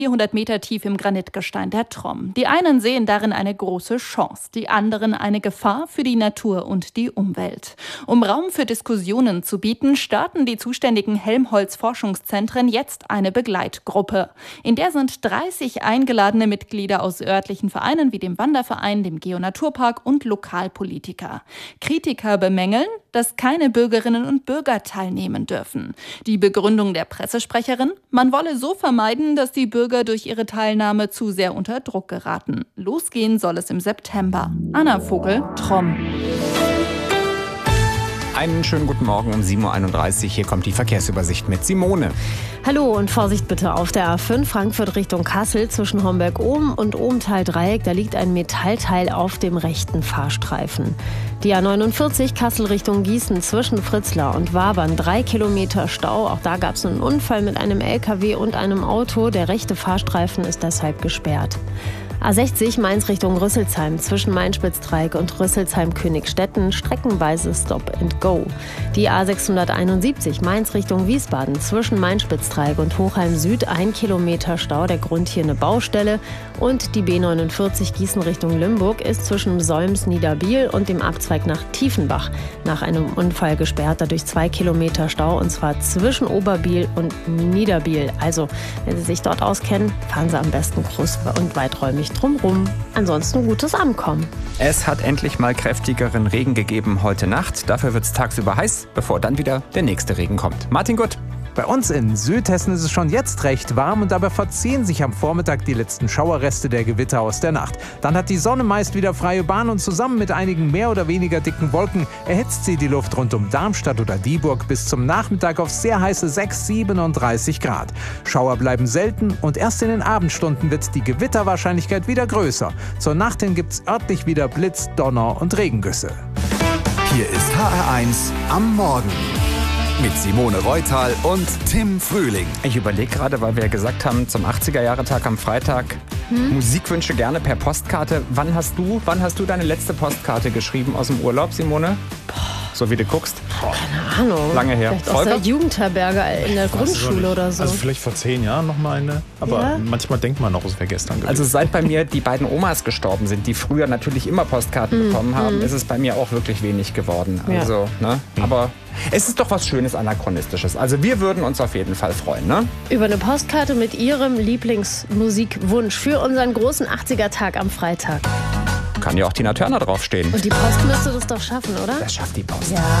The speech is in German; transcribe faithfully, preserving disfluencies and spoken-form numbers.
vierhundert Meter tief im Granitgestein der Tromm. Die einen sehen darin eine große Chance, die anderen eine Gefahr für die Natur und die Umwelt. Um Raum für Diskussionen zu bieten, starten die zuständigen Helmholtz-Forschungszentren jetzt eine Begleitgruppe. In der sind dreißig eingeladene Mitglieder aus örtlichen Vereinen wie dem Wanderverein, dem Geo-Naturpark und Lokalpolitiker. Kritiker bemängeln, dass keine Bürgerinnen und Bürger teilnehmen dürfen. Die Begründung der Pressesprecherin: Man wolle so vermeiden, dass die Bürger durch ihre Teilnahme zu sehr unter Druck geraten. Losgehen soll es im September. Anna Vogel, Tromm. Einen schönen guten Morgen um sieben Uhr einunddreißig. Hier kommt die Verkehrsübersicht mit Simone. Hallo und Vorsicht bitte auf der A fünf Frankfurt Richtung Kassel zwischen Homberg-Ohm und Ohmtal-Dreieck. Da liegt ein Metallteil auf dem rechten Fahrstreifen. Die A neunundvierzig Kassel Richtung Gießen zwischen Fritzlar und Wabern. Drei Kilometer Stau. Auch da gab es einen Unfall mit einem L K W und einem Auto. Der rechte Fahrstreifen ist deshalb gesperrt. A sechzig Mainz Richtung Rüsselsheim zwischen Mainspitzdreieck und Rüsselsheim-Königstetten streckenweise Stop and Go. Die A sechshunderteinundsiebzig Mainz Richtung Wiesbaden zwischen Mainspitzdreieck und Hochheim Süd ein Kilometer Stau, der Grund hier eine Baustelle. Und die B neunundvierzig Gießen Richtung Limburg ist zwischen Solms-Niederbiel und dem Abzweig nach Tiefenbach nach einem Unfall gesperrt, dadurch zwei Kilometer Stau, und zwar zwischen Oberbiel und Niederbiel. Also, wenn Sie sich dort auskennen, fahren Sie am besten groß und weiträumig drumrum. Ansonsten gutes Ankommen. Es hat endlich mal kräftigeren Regen gegeben heute Nacht. Dafür wird es tagsüber heiß, bevor dann wieder der nächste Regen kommt. Martin Gutt. Bei uns in Südhessen ist es schon jetzt recht warm und dabei verziehen sich am Vormittag die letzten Schauerreste der Gewitter aus der Nacht. Dann hat die Sonne meist wieder freie Bahn und zusammen mit einigen mehr oder weniger dicken Wolken erhitzt sie die Luft rund um Darmstadt oder Dieburg bis zum Nachmittag auf sehr heiße sechs, siebenunddreißig Grad. Schauer bleiben selten und erst in den Abendstunden wird die Gewitterwahrscheinlichkeit wieder größer. Zur Nacht hin gibt's örtlich wieder Blitz, Donner und Regengüsse. Hier ist H R eins am Morgen. Mit Simone Reutal und Tim Frühling. Ich überlege gerade, weil wir ja gesagt haben, zum achtziger-Jahre-Tag am Freitag, hm? Musikwünsche gerne per Postkarte. Wann hast du, wann hast du deine letzte Postkarte geschrieben aus dem Urlaub, Simone? Boah. So wie du guckst. Boah. Keine Ahnung. Lange her. Vielleicht aus der Jugendherberge in der Grundschule oder so. Also vielleicht vor zehn Jahren noch mal eine. Aber ja? Manchmal denkt man noch, es wäre gestern gewesen. Also seit bei mir die beiden Omas gestorben sind, die früher natürlich immer Postkarten mm, bekommen haben, mm. ist es bei mir auch wirklich wenig geworden. Also, ja. ne? Mm. Aber es ist doch was Schönes, Anachronistisches. Also wir würden uns auf jeden Fall freuen, ne? Über eine Postkarte mit Ihrem Lieblingsmusikwunsch für unseren großen achtziger-Tag am Freitag. Kann ja auch Tina Turner draufstehen. Und die Post müsste das doch schaffen, oder? Das schafft die Post. Ja.